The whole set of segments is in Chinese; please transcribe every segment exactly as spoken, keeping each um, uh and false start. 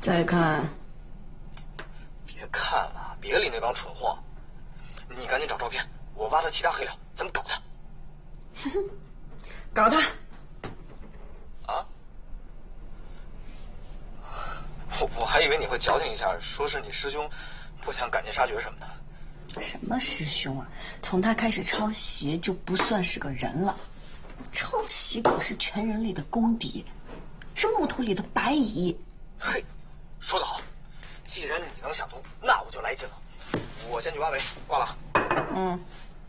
再看。 别看了，别理那帮蠢货，你赶紧找照片，我挖他其他黑料，咱们搞他。 搞他！ 啊？我我还以为你会矫情一下，说是你师兄不想赶尽杀绝什么的。 什么师兄啊？从他开始抄袭就不算是个人了。抄袭可是全人类的公敌，是木头里的白蚁。 嘿，说得好！既然你能下毒，那我就来劲了。我先去挖煤，挂了。 嗯。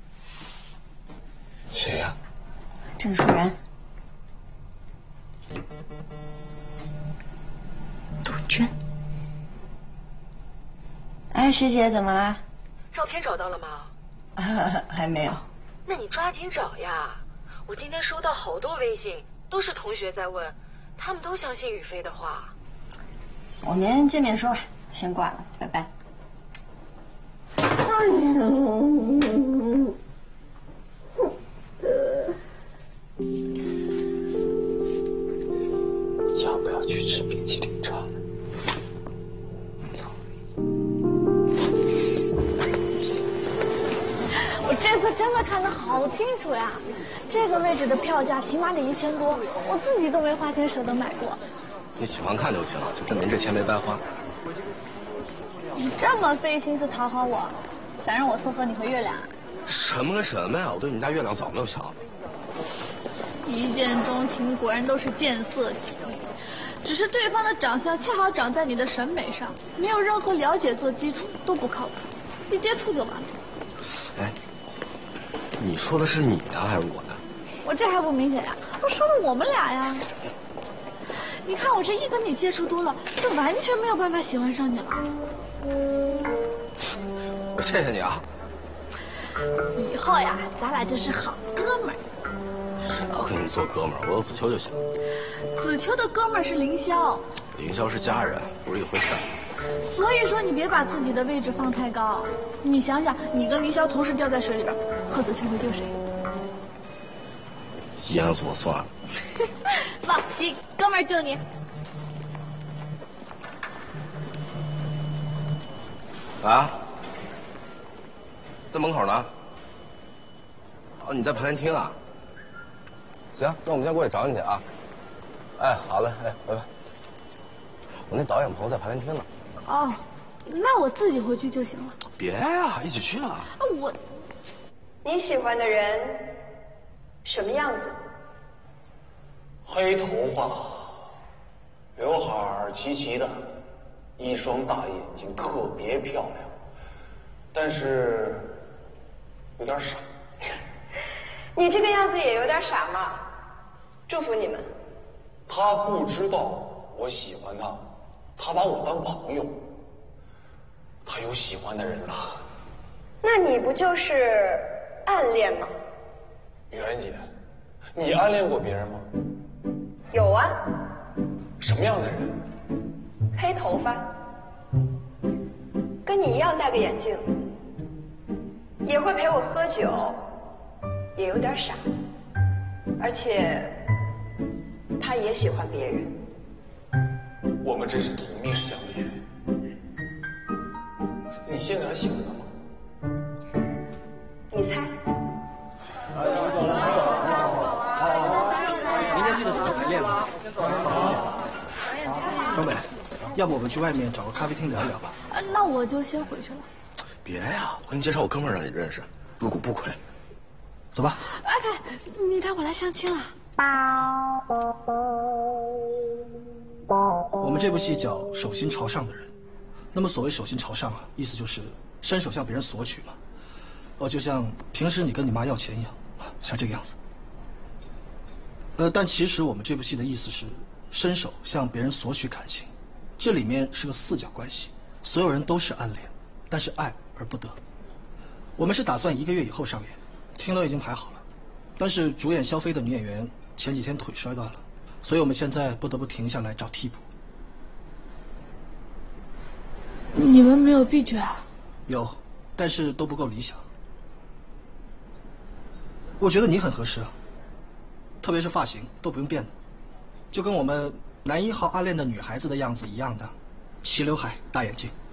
谁呀？ 郑淑然。杜鹃。哎，师姐，怎么了？ 照片找到了吗？ 啊，还没有。 那你抓紧找呀！我今天收到好多微信，都是同学在问，他们都相信雨飞的话。 我们见面说吧，先挂了，拜拜。哎呦！ 要不要去吃冰淇淋茶？走。 我这次真的看得好清楚呀，这个位置的票价起码得一千多，我自己都没花钱舍得买过。 你喜欢看就行，就证明这钱没白花。 你这么费心思讨好我，想让我撮合你和月亮？ 什么跟什么呀！我对你们家月亮早没有想。 一见钟情果然都是见色起意，只是对方的长相恰好长在你的审美上，没有任何了解做基础都不靠谱，一接触就完了。 哎，你说的是你呀还是我呀？ 我这还不明显呀？我说的我们俩呀。你看我这一跟你接触多了，就完全没有办法喜欢上你了。 我谢谢你啊。 以后呀，咱俩就是好哥们儿。 我跟你做哥们儿，我有子秋就行。 子秋的哥们儿是凌霄， 凌霄是家人，不是一回事儿。 所以说你别把自己的位置放太高。你想想，你跟凌霄同时掉在水里边，贺子秋会救谁？ 淹死我算了。 放心，哥们儿救你。 啊？在门口呢。哦，你在排练厅啊？行，那我们先过去找你去啊。哎，好嘞，哎，拜拜。我那导演朋友在排练厅呢。 哦，那我自己回去就行了。 别呀，一起去啊。 啊，我。 你喜欢的人什么样子？ 黑头发，刘海儿齐齐的，一双大眼睛特别漂亮，但是有点傻。 你这个样子也有点傻嘛。祝福你们。 他不知道我喜欢他，他把我当朋友。他有喜欢的人了。 那你不就是暗恋吗？ 袁姐，你暗恋过别人吗？ 有啊。 什么样的人？ 黑头发，跟你一样戴个眼镜，也会陪我喝酒，也有点傻，而且他也喜欢别人。 我们真是同命相连。你现在还喜欢他吗？ 你猜。 明天记得准时排练了。张北，要不我们去外面找个咖啡厅聊一聊吧？ 啊，那我就先回去了。 别呀，我给你介绍我哥们儿让你认识，入股不亏。走吧。 哎，你带我来相亲了？ 我们这部戏叫《手心朝上的人》，那么所谓手心朝上啊，意思就是伸手向别人索取嘛。呃，就像平时你跟你妈要钱一样，像这个样子。呃，但其实我们这部戏的意思是伸手向别人索取感情，这里面是个四角关系，所有人都是暗恋，但是爱而不得。我们是打算一个月以后上演，听楼已经排好了，但是主演肖飞的女演员前几天腿摔断了，所以我们现在不得不停下来找替补。 你们没有 B 角啊？ 有，但是都不够理想。我觉得你很合适啊，特别是发型都不用变的，就跟我们男一号暗恋的女孩子的样子一样的。 齐刘海、大眼睛。